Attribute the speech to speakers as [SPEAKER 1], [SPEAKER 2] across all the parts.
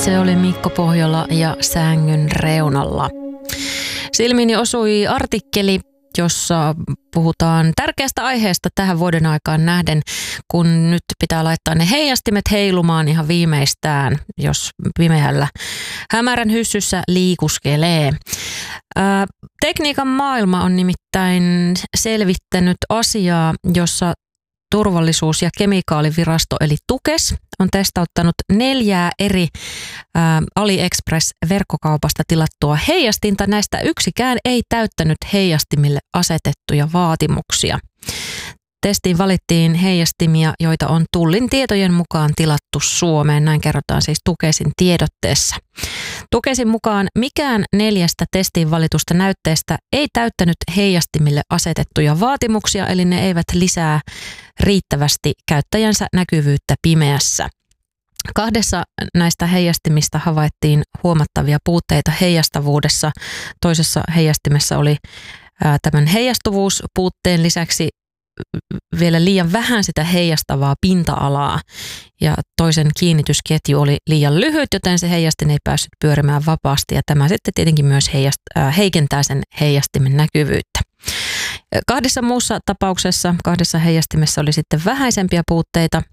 [SPEAKER 1] Se oli Mikko Pohjola ja Sängyn reunalla. Silmiini osui artikkeli, jossa puhutaan tärkeästä aiheesta tähän vuoden aikaan nähden, kun nyt pitää laittaa ne heijastimet heilumaan ihan viimeistään, jos pimeällä hämärän hyssyssä liikuskelee. Tekniikan maailma on nimittäin selvittänyt asiaa, jossa Turvallisuus- ja kemikaalivirasto eli Tukes on testauttanut 4 eri AliExpress-verkkokaupasta tilattua heijastinta. Näistä yksikään ei täyttänyt heijastimille asetettuja vaatimuksia. Testiin valittiin heijastimia, joita on Tullin tietojen mukaan tilattu Suomeen. Näin kerrotaan siis Tukesin tiedotteessa. Tukesin mukaan mikään 4 testiin valitusta näytteestä ei täyttänyt heijastimille asetettuja vaatimuksia, eli ne eivät lisää riittävästi käyttäjänsä näkyvyyttä pimeässä. 2 näistä heijastimista havaittiin huomattavia puutteita heijastavuudessa. Toisessa heijastimessa oli tämän heijastuvuuspuutteen lisäksi vielä liian vähän sitä heijastavaa pinta-alaa ja toisen kiinnitysketju oli liian lyhyt, joten se heijastin ei päässyt pyörimään vapaasti ja tämä sitten tietenkin myös heikentää sen heijastimen näkyvyyttä. 2 muussa tapauksessa, 2 heijastimessa oli sitten vähäisempiä puutteita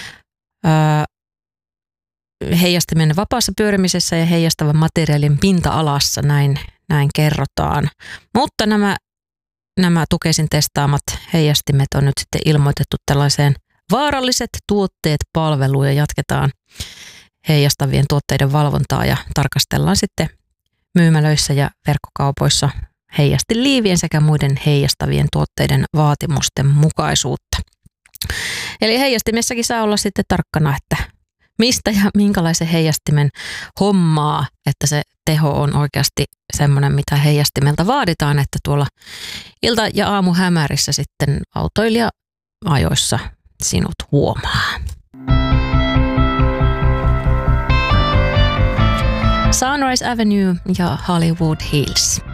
[SPEAKER 1] heijastimen vapaassa pyörimisessä ja heijastavan materiaalin pinta-alassa, näin kerrotaan. Mutta nämä Tukesin testaamat heijastimet on nyt sitten ilmoitettu tällaiseen vaaralliset tuotteet -palveluun ja jatketaan heijastavien tuotteiden valvontaa ja tarkastellaan sitten myymälöissä ja verkkokaupoissa heijastiliivien sekä muiden heijastavien tuotteiden vaatimusten mukaisuutta. Eli heijastimessakin saa olla sitten tarkkana, että mistä ja minkälaisen heijastimen hommaa, että se teho on oikeasti semmoinen, mitä heijastimelta vaaditaan, että tuolla ilta- ja aamuhämärissä sitten autoilija ajoissa sinut huomaa. Sunrise Avenue ja Hollywood Hills.